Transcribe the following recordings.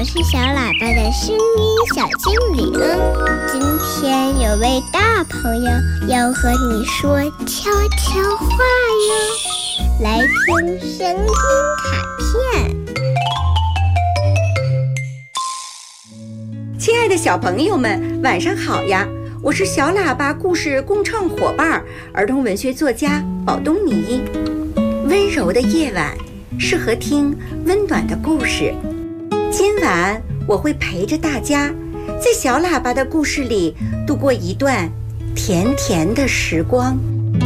是小喇叭的声音小精灵。今天有位大朋友要和你说悄悄话哟，来听声音卡片。 亲爱的小朋友们，晚上好呀！我是小喇叭故事共创伙伴儿童文学作家宝东尼。温柔的夜晚，适合听温暖的故事。今晚我会陪着大家，在小喇叭的故事里度过一段甜甜的时光。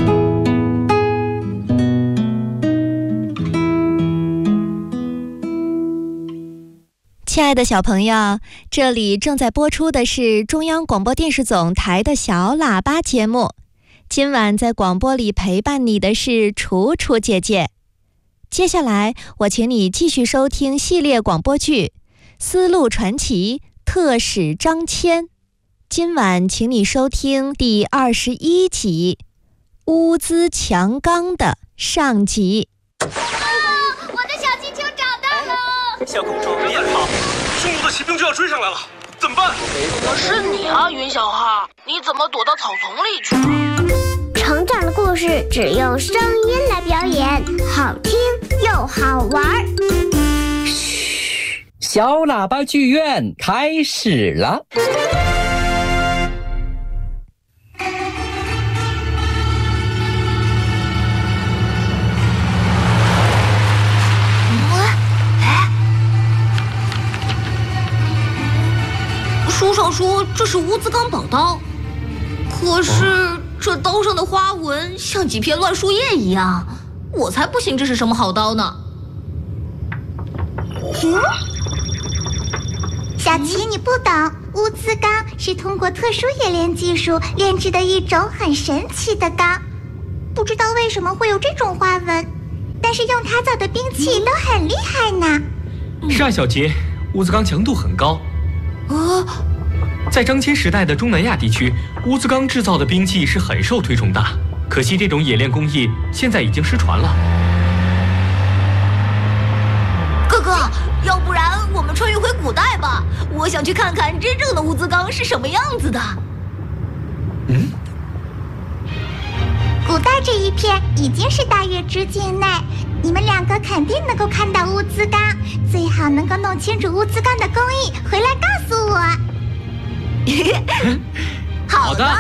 亲爱的小朋友，这里正在播出的是中央广播电视总台的小喇叭节目。今晚在广播里陪伴你的是楚楚姐姐。接下来我请你继续收听系列广播剧《丝路传奇》特使张骞。今晚请你收听第21集乌兹强刚的上集。 我的小气球找到了！ 小公主别跑，匈奴的骑兵就要追上来了，怎么办？ 是你啊，云小哈，你怎么躲到草丛里去了？ 成长的故事只用声音来表演，好听又好玩。 嘘，小喇叭剧院开始了。 书上说这是乌兹刚宝刀，可是这刀上的花纹像几片乱树叶一样，我才不信这是什么好刀呢。 小琪，你不懂，乌兹刚是通过特殊冶炼技术炼制的一种很神奇的钢，不知道为什么会有这种花纹，但是用它造的兵器都很厉害呢。 是啊，小杰，乌兹刚强度很高。在张骞时代的中南亚地区，乌兹刚制造的兵器是很受推崇的。可惜这种冶炼工艺现在已经失传了。 哥哥，要不然我们穿越回古代吧，我想去看看真正的乌兹刚是什么样子的。 古代这一片已经是大月支境内，你们两个肯定能够看到乌兹刚，最好能够弄清楚乌兹刚的工艺，回来告诉我。 好的。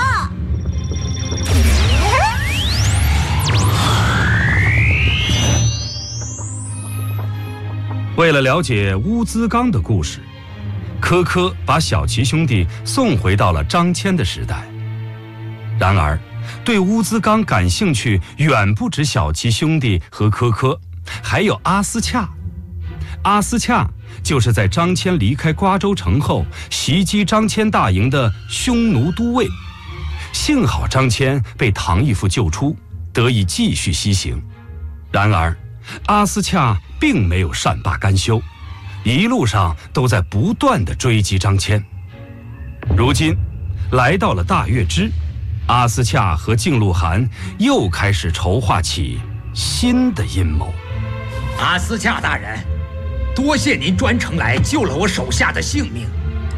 为了了解乌兹刚的故事，科科把小齐兄弟送回到了张骞的时代。然而，对乌兹刚感兴趣远不止小齐兄弟和科科，还有阿斯恰。阿斯恰就是在张骞离开瓜州城后袭击张骞大营的匈奴都尉。幸好张骞被唐义父救出，得以继续西行。然而阿斯恰并没有善罢甘休，一路上都在不断地追击张骞。如今来到了大月支，阿斯恰和敬鹿汗又开始筹划起新的阴谋。 阿斯恰大人，多谢您专程来救了我手下的性命。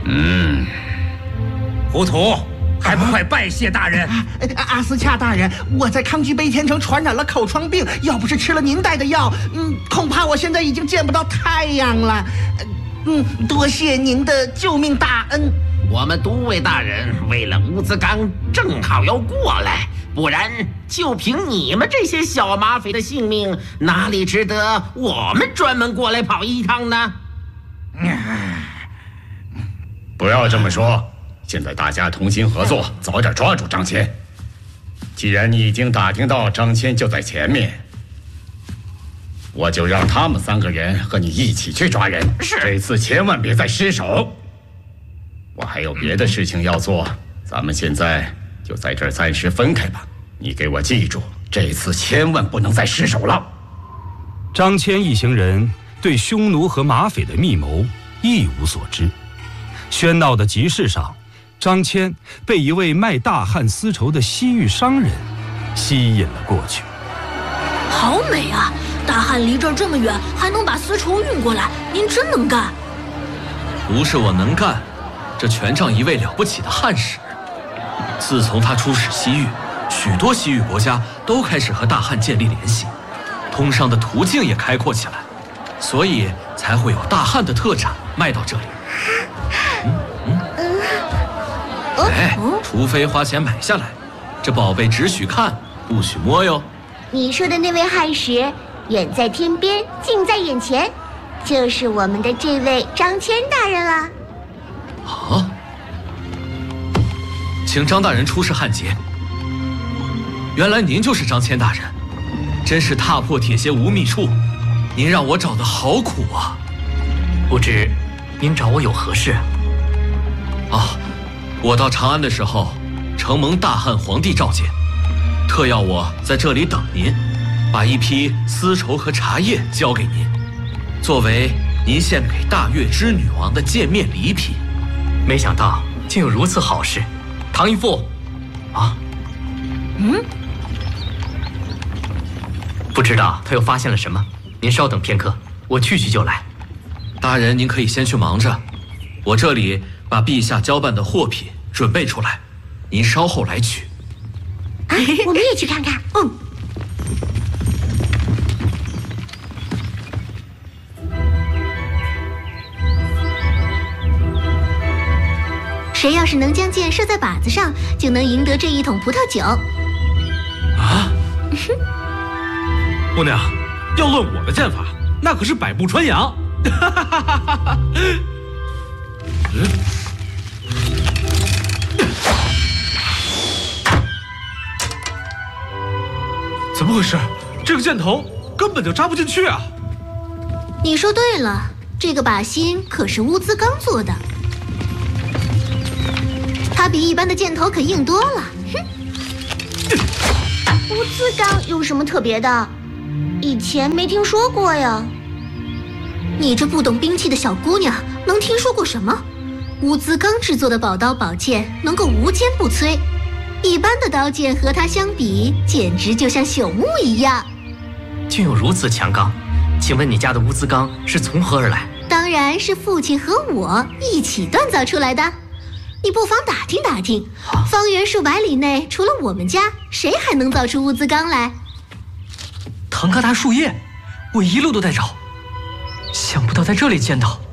糊涂，还不快拜谢大人！ 阿斯恰大人，我在康居杯天城传染了口疮病，要不是吃了您带的药，恐怕我现在已经见不到太阳了。多谢您的救命大恩。 我们都尉大人为了乌兹刚正好要过来，不然就凭你们这些小马匪的性命，哪里值得我们专门过来跑一趟呢？ 不要这么说，现在大家同心合作，早点抓住张骞。既然你已经打听到张骞就在前面，我就让他们3个人和你一起去抓人。 是， 这次千万别再失手。我还有别的事情要做，咱们现在就在这儿暂时分开吧。你给我记住，这次千万不能再失手了。 张骞一行人对匈奴和马匪的密谋一无所知。喧闹的集市上，张骞被一位卖大汉丝绸的西域商人吸引了过去。 好美啊！大汉离这儿这么远，还能把丝绸运过来，您真能干。 不是我能干，这全仗一位了不起的汉使。自从他出使西域，许多西域国家都开始和大汉建立联系，通商的途径也开阔起来，所以才会有大汉的特产卖到这里。除非花钱买下来，这宝贝只许看，不许摸哟。 你说的那位汉使，远在天边，近在眼前，就是我们的这位张骞大人了。 啊！请张大人出示汉节。原来您就是张骞大人，真是踏破铁鞋无觅处，您让我找得好苦啊！ 不知您找我有何事？ 我到长安的时候，承蒙大汉皇帝召见，特要我在这里等您，把一批丝绸和茶叶交给您，作为您献给大月之女王的见面礼品。 没想到竟有如此好事，唐义父，不知道他又发现了什么。您稍等片刻，我去就来。 大人，您可以先去忙着，我这里把陛下交办的货品准备出来，您稍后来取。 我们也去看看。谁要是能将箭射在靶子上，就能赢得这一桶葡萄酒。 姑娘，要论我的剑法，那可是百步穿杨。怎么回事？这个箭头根本就扎不进去啊！ 你说对了，这个靶心可是乌兹刚做的，它比一般的箭头可硬多了。乌兹刚有什么特别的？以前没听说过呀。你这不懂兵器的小姑娘，能听说过什么？乌兹刚制作的宝刀宝剑能够无坚不摧，一般的刀剑和它相比，简直就像朽木一样。 竟有如此强刚，请问你家的乌兹刚是从何而来？ 当然是父亲和我一起锻造出来的。你不妨打听打听，方圆数百里内，除了我们家，谁还能造出乌兹刚来？ 唐疙瘩树叶，我一路都在找，想不到在这里见到。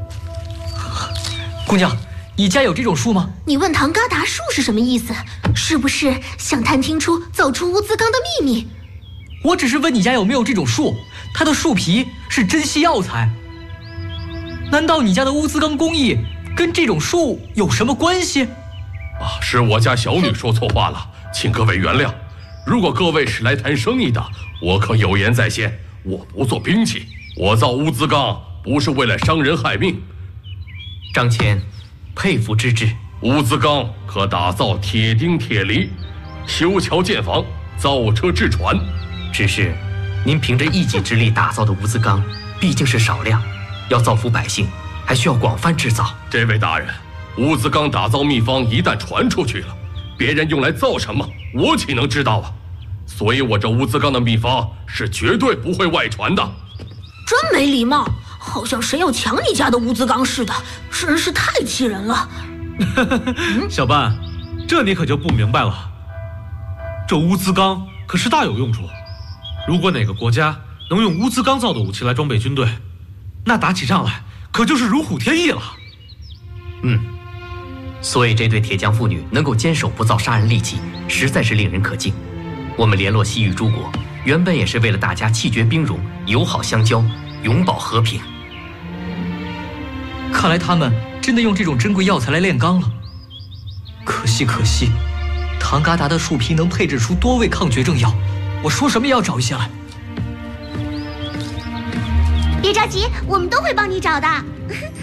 姑娘，你家有这种树吗？ 你问唐疙瘩树是什么意思？是不是想探听出造出乌兹刚的秘密？ 我只是问你家有没有这种树，它的树皮是珍稀药材。难道你家的乌兹刚工艺跟这种树有什么关系？ 是我家小女说错话了，请各位原谅。如果各位是来谈生意的，我可有言在先，我不做兵器，我造乌兹刚不是为了伤人害命。 张骞，佩服之至。 乌兹刚可打造铁钉铁犁，修桥建房，造车制船。 只是您凭着一己之力打造的乌兹刚毕竟是少量，要造福百姓还需要广泛制造。 这位大人，乌兹刚打造秘方一旦传出去了，别人用来造什么，我岂能知道啊？所以我这乌兹刚的秘方是绝对不会外传的。 真没礼貌，好像谁要抢你家的乌兹刚似的，真是太气人了。 小半，这你可就不明白了。这乌兹刚可是大有用处，如果哪个国家能用乌兹刚造的武器来装备军队，那打起仗来可就是如虎添翼了。 所以这对铁匠妇女能够坚守不造杀人利器，实在是令人可敬。我们联络西域诸国，原本也是为了大家弃绝兵戎，友好相交，永保和平。看来他们真的用这种珍贵药材来炼钢了。可惜，唐疙瘩的树皮能配制出多味抗绝症药，我说什么也要找一些来。 别着急，我们都会帮你找的。